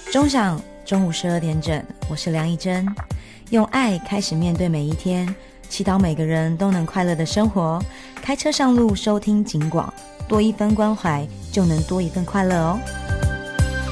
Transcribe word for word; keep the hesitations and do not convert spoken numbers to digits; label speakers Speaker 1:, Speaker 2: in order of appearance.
Speaker 1: 钟响中午十二点整，我是梁一珍，用爱开始面对每一天，祈祷每个人都能快乐的生活。开车上路收听警广，多一分关怀就能多一份快乐哦。